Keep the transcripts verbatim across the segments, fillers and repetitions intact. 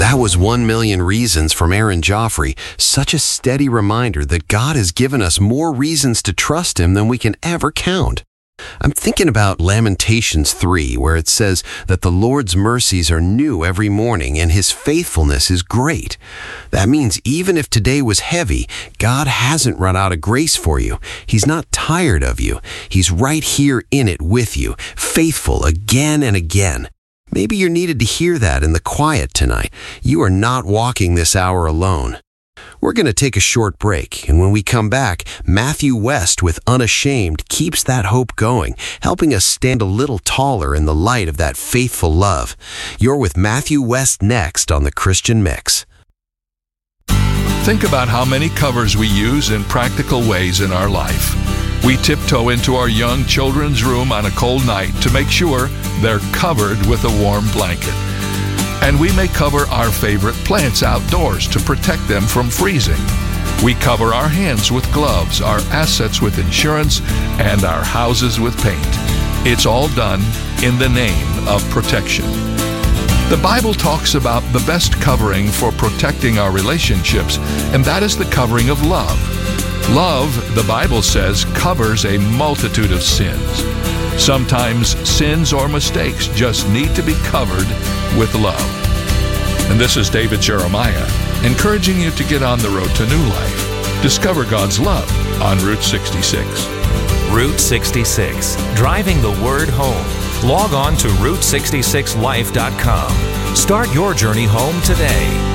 That was One Million Reasons from Aaron Joffrey, such a steady reminder that God has given us more reasons to trust Him than we can ever count. I'm thinking about Lamentations three, where it says that the Lord's mercies are new every morning and His faithfulness is great. That means even if today was heavy, God hasn't run out of grace for you. He's not tired of you. He's right here in it with you, faithful again and again. Maybe you're needed to hear that in the quiet tonight. You are not walking this hour alone. We're going to take a short break, and when we come back, Matthew West with Unashamed keeps that hope going, helping us stand a little taller in the light of that faithful love. You're with Matthew West next on The Christian Mix. Think about how many covers we use in practical ways in our life. We tiptoe into our young children's room on a cold night to make sure they're covered with a warm blanket. And we may cover our favorite plants outdoors to protect them from freezing. We cover our hands with gloves, our assets with insurance, and our houses with paint. It's all done in the name of protection. The Bible talks about the best covering for protecting our relationships, and that is the covering of love. Love, the Bible says, covers a multitude of sins. Sometimes sins or mistakes just need to be covered with love. And this is David Jeremiah, encouraging you to get on the road to new life. Discover God's love on Route sixty-six. Route sixty-six, driving the word home. Log on to route sixty-six life dot com. Start your journey home today.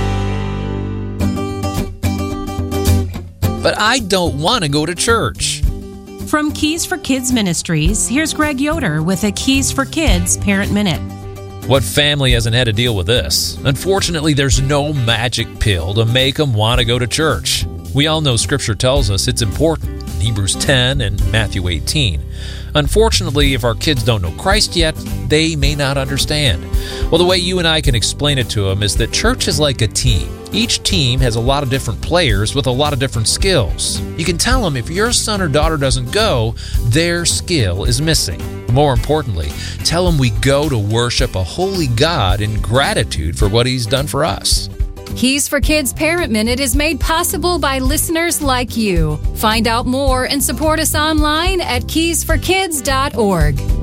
But I don't want to go to church. From Keys for Kids Ministries, here's Greg Yoder with a Keys for Kids Parent Minute. What family hasn't had to deal with this? Unfortunately, there's no magic pill to make them want to go to church. We all know Scripture tells us it's important, in Hebrews ten and Matthew eighteen. Unfortunately, if our kids don't know Christ yet, they may not understand. Well, the way you and I can explain it to them is that church is like a team. Each team has a lot of different players with a lot of different skills. You can tell them if your son or daughter doesn't go, their skill is missing. More importantly, tell them we go to worship a holy God in gratitude for what He's done for us. Keys for Kids Parent Minute is made possible by listeners like you. Find out more and support us online at keys for kids dot org.